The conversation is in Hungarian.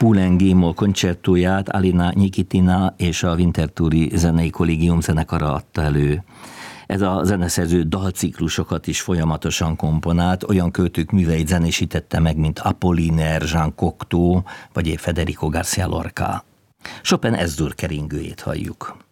Poulenc G-moll koncertóját Alina Nikitina és a Winterthuri Zenei Kollégium zenekara adta elő. Ez a zeneszerző dalciklusokat is folyamatosan komponált, olyan költők műveit zenésítette meg, mint Apollinaire, Jean Cocteau, vagy Federico García Lorca. Chopin Ez-dur keringőjét halljuk.